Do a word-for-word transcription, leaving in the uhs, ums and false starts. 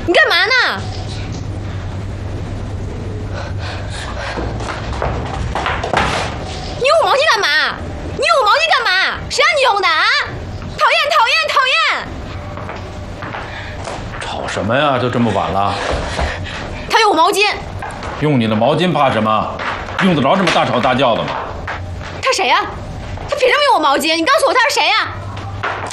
你干嘛呢？你用我毛巾干嘛？你用我毛巾干嘛？谁让你用的啊？讨厌讨厌讨厌！ 吵什么呀？都这么晚了。 他用我毛巾。 用你的毛巾怕什么？用得着这么大吵大叫的吗？ 他谁呀？他凭什么用我毛巾？你告诉我他是谁呀？